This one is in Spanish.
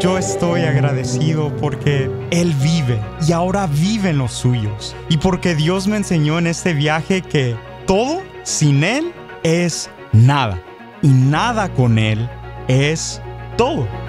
yo estoy agradecido porque Él vive y ahora vive en los suyos. Y porque Dios me enseñó en este viaje que todo sin Él es nada y nada con Él es todo.